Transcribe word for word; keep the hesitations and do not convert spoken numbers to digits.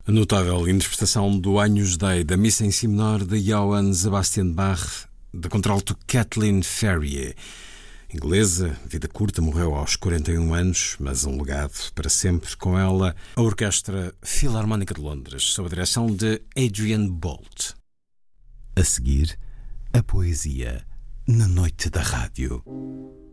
A notável interpretação do Agnus Dei da Missa em Si menor de Johann Sebastian Bach, da contralto Kathleen Ferrier. Inglesa, vida curta, morreu aos quarenta e um anos, mas um legado para sempre. Com ela, a Orquestra Filarmónica de Londres, sob a direção de Adrian Boult. A seguir, a poesia na noite da rádio.